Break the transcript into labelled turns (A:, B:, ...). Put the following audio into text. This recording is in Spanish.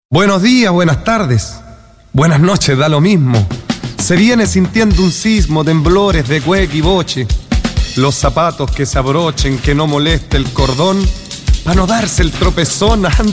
A: Buenos días, buenas tardes, buenas noches, da lo mismo. Se viene sintiendo un sismo, temblores de cueca y boche. Los zapatos que se abrochen, que no moleste el cordón, pa' no darse el tropezón antes